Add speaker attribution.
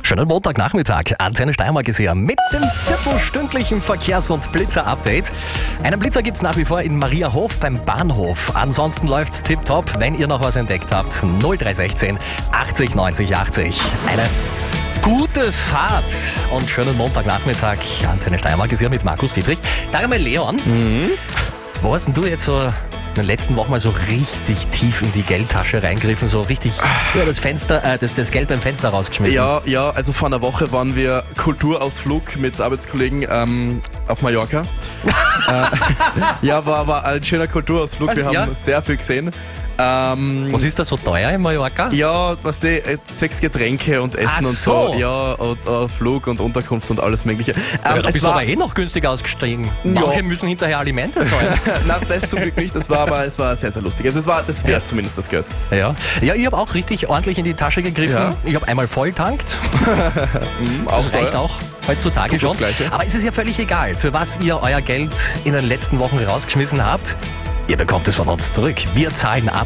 Speaker 1: Schönen Montagnachmittag. Antenne Steiermark ist hier mit dem viertelstündlichen Verkehrs- und Blitzer-Update. Einen Blitzer gibt es nach wie vor in Mariahof beim Bahnhof. Ansonsten läuft's tipptopp. Wenn ihr noch was entdeckt habt, 0316 80 90 80. Eine gute Fahrt und schönen Montagnachmittag. Antenne Steiermark ist hier mit Markus Dietrich. Sag einmal, Leon, wo hast denn du jetzt so in den letzten Wochen mal so richtig tief in die Geldtasche reingriffen, so richtig das Geld beim Fenster rausgeschmissen?
Speaker 2: Ja, also vor einer Woche waren wir Kulturausflug mit Arbeitskollegen auf Mallorca. War ein schöner Kulturausflug, wir haben sehr viel gesehen.
Speaker 1: Was ist da so teuer in Mallorca?
Speaker 2: Ja, was 6 Getränke und Essen und so. Ja, und Flug und Unterkunft und alles mögliche.
Speaker 1: Da bist du aber noch günstiger ausgestiegen. Manche müssen hinterher Alimente zahlen.
Speaker 2: Nein, das zum Glück nicht, es war sehr, sehr lustig. Also das wert zumindest das Geld.
Speaker 1: Ja, ich habe auch richtig ordentlich in die Tasche gegriffen. Ja. Ich habe einmal voll tankt.
Speaker 2: Auch
Speaker 1: reicht auch heutzutage schon. Aber es ist ja völlig egal, für was ihr euer Geld in den letzten Wochen rausgeschmissen habt. Ihr bekommt es von uns zurück. Wir zahlen ab